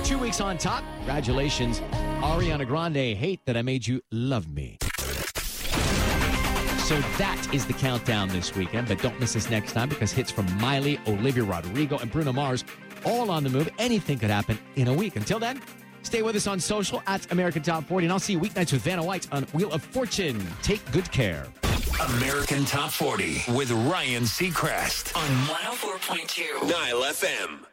2 weeks on top. Congratulations, Ariana Grande. Hate that I made you love me. So that is the countdown this weekend, but don't miss us next time because hits from Miley, Olivia Rodrigo, and Bruno Mars all on the move. Anything could happen in a week. Until then, stay with us on social at American Top 40, and I'll see you weeknights with Vanna White on Wheel of Fortune. Take good care. American Top 40 with Ryan Seacrest on 104.2 Nile FM.